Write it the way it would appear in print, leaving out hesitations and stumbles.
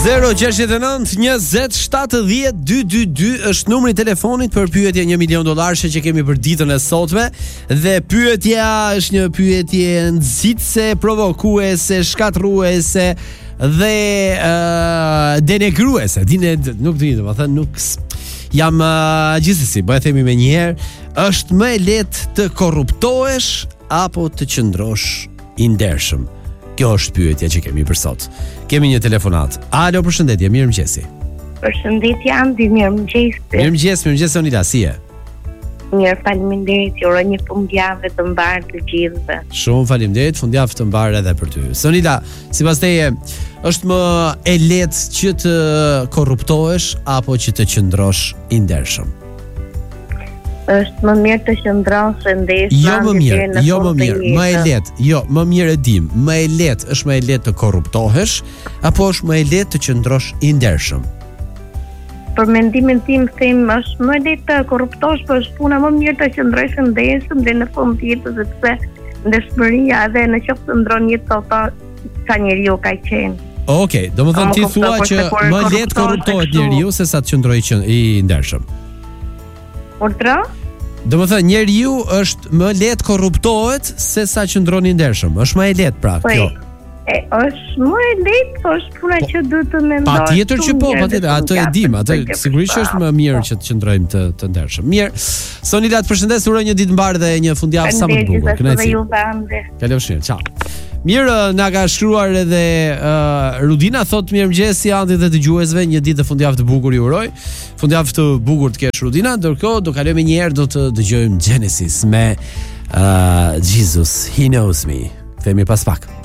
069 20 70 222 është numri i telefonit për pyetje $1 milion që kemi për ditën e sotme dhe pyetja është një pyetje nxitse, provokuese, shkatruese dhe denegruese. Nuk di, domethënë nuk jam gjithsesi, po e themi më një herë, është më e lehtë të korruptohesh apo të qëndrosh i ndershëm? Kjo është pyetja që kemi për sot. Kemi një telefonat. Alo, përshëndetje, mirëmëngjesi. Përshëndetje, Andi, mirëmëngjes. Mirëmëngjes, Sonila, si je? Mirë, faleminderit, ju uroj një fundjavë të mbarë të gjithëve. Shumë faleminderit, fundjavë të mbarë edhe për ty. Sonila, sipas teje, është më e lehtë që të korruptohesh apo që të qëndrosh i ndershëm? Është më mirë të qëndrosh e ndershëm. Jo më mirë, më e lehtë. Jo, më mirë e dim. Më e lehtë, është më e lehtë të korruptohesh apo është më e lehtë të qëndrosh i ndershëm? Për mendimin tim them është më lehtë të korruptosh, por është puna më mirë të qëndrosh i ndershëm dhe në fund të jetës, sepse ndershmëria edhe në qoftë të ndron jetë sot sa njeriu ka qenë. Okej, domethënë ti thua që më lehtë korruptohet njeriu se sa të qëndrojë i ndershëm. Urdhra? Domethënë njeriu është më lehtë korruptohet se sa qëndron i ndershëm. Është më e lehtë pra kjo. Është më e lehtë, po është puna që duhet të mendosh. Patjetër që po, patjetër, atë e dim, atë sigurisht që është më mirë që të qëndrojmë të ndershëm. Mirë. Sonila, të përshëndes, uroj një ditë mbarë dhe një fundjavë sa më të bukur. Kënaqësi. Kalofsh mirë. Ciao. Mirë, na ka shkruar edhe Rudina, thot mirëmëngjesi Andi dhe dëgjuesve, një ditë të fundjavë të bukur ju uroj. Fundjavë të bukur të kesh Rudina, ndërkohë do kalojmë një herë do të dëgjojmë Genesis me Jesus, He Knows Me. Kthehemi pas pak.